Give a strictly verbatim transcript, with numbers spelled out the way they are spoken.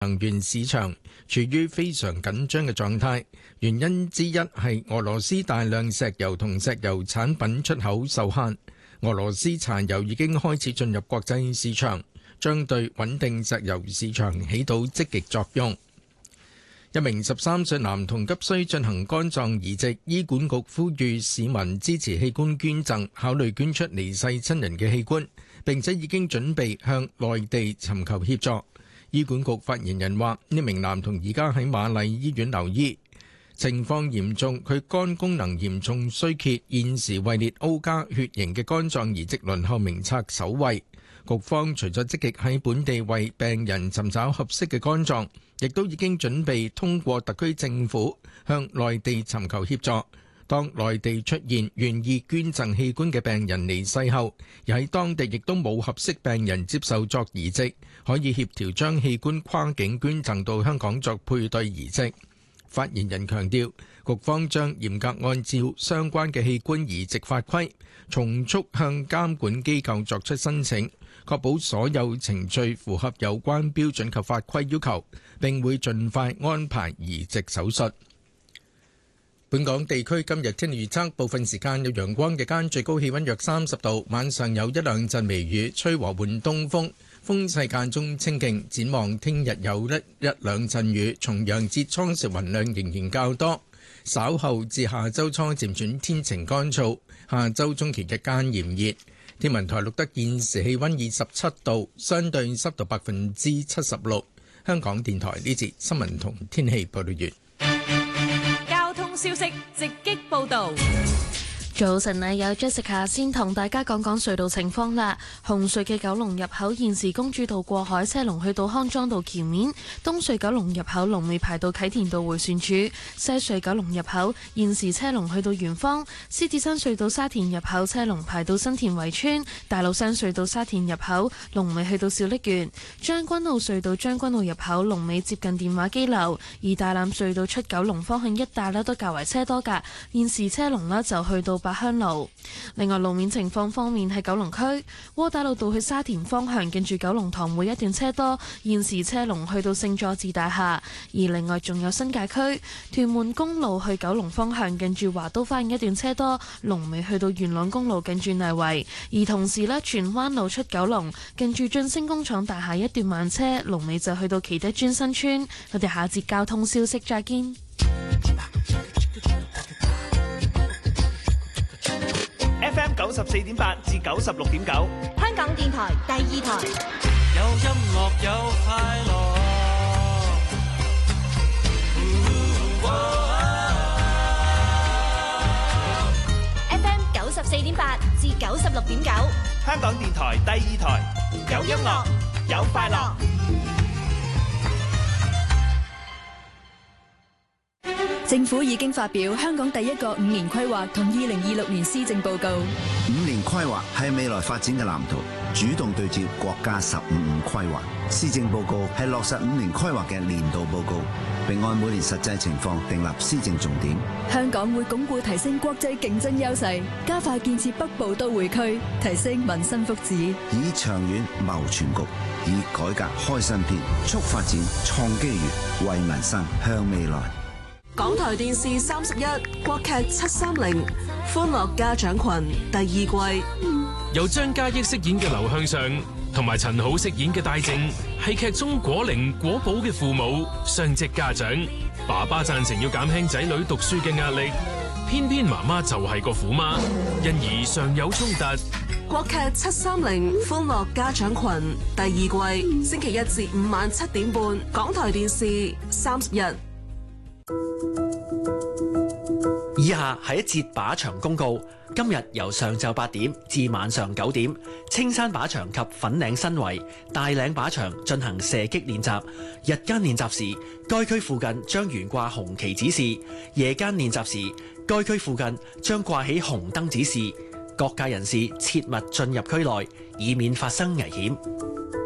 能源市場處於非常緊張嘅狀態，原因之一係俄羅斯大量石油同石油產品出口受限。俄羅斯柴油已經開始進入國際市場，將對穩定石油市場起到積極作用。一名十三歲男童急需進行肝臟移植，醫管局呼籲市民支持器官捐贈，考慮捐出離世親人嘅器官，並且已經準備向內地尋求協助。醫管局發言人話：呢名男童而家喺瑪麗醫院留醫，情況嚴重，佢肝功能嚴重衰竭，現時位列 O 加血型嘅肝臟移植輪候名冊首位。局方除咗積極喺本地為病人尋找合適嘅肝臟，亦都已經準備通過特區政府向內地尋求協助。當內地出現願意捐贈器官嘅病人離世後，而喺當地亦都冇合適病人接受作移植，可以協調將器官跨境捐贈到香港作配對移植。發言人強調，局方將嚴格按照相關嘅器官移植法規，從速向監管機構作出申請，確保所有程序符合有關標準及法規要求，並會盡快安排移植手術。本港地區今日天氣預測，部分時間有陽光，日間最高氣溫約三十度，晚上有一兩陣微雨，吹和緩東風，風勢間中清勁。展望聽日有一一兩陣雨，重陽節初時雲量仍然較多，稍後至下周初漸轉天晴乾燥，下周中期日間炎熱。天文台錄得現時氣溫二十七度，相對濕度百分之七十六。香港電台呢節新聞同天氣報道完。 交通消息直擊報道。 早晨啊，有 Jessica 先同大家講講隧道情況啦。紅隧嘅九龍入口現時公主道過海車龍去到康莊道橋面，東隧九龍入口龍尾排到啟田道迴旋處，西隧九龍入口現時車龍去到圓方，獅子山隧道沙田入口車龍排到新田圍村，大老山隧道沙田入口龍尾去到小瀝源，將軍澳隧道將軍澳入口龍尾接近電話機樓，而大欖隧道出九龍方向一帶咧都較為車多噶，現時車龍咧就去到八鄉路。另外路面情況方面，喺九龍區窩打老道去沙田方向近住九龍塘會一段車多，現時車龍去到聖佐治大廈。而另外仲有新界區屯門公路去九龍方向近住華都花園一段車多，龍尾去到元朗公路近住泥圍。而同時咧荃灣路出九龍近住晉升工廠大廈一段慢車，龍尾就去到奇德尊新村。我哋下節交通消息再見。 F M 九十四點八至九十六點九， 香港電台第二台。 有音樂有快樂。 F M 九十四點八至九十六點九， 香港電台第二台。有音樂有快樂。 政府已經發表香港第一個五年規劃同二零二六年施政報告。 五年規劃係未來發展嘅藍圖，主動對接國家十五五規劃。施政報告係落實五年規劃嘅年度報告，並按每年實際情況訂立施政重點。 香港會鞏固提升國際競爭優勢，加快建設北部都會區，提升民生福祉， 以長遠謀全局，以改革開新篇，促發展創機遇，為民生向未來。 港台電視三十一國劇七三零歡樂家長群第二季， 由張嘉益飾演嘅劉向上同埋陳好飾演嘅戴正，係劇中果靈果寶嘅父母，雙職家長。爸爸贊成要減輕仔女讀書嘅壓力，偏偏媽媽就係個虎媽，因而常有衝突。 國劇七三零歡樂家長群第二季，星期一至五晚七點半，港台電視三十一。 以下係一節靶場公告。今日由上晝八點至晚上九點，青山靶場及粉嶺新圍、大嶺靶場進行射擊練習。日間練習時，該區附近將懸掛紅旗指示；夜間練習時，該區附近將掛起紅燈指示。各界人士切勿進入區內，以免發生危險。